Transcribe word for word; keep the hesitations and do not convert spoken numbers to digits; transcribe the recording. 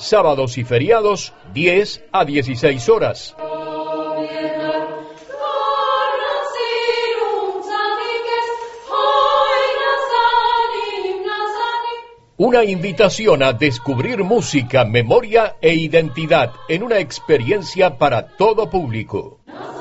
sábados y feriados, diez a dieciséis horas. Una invitación a descubrir música, memoria e identidad en una experiencia para todo público.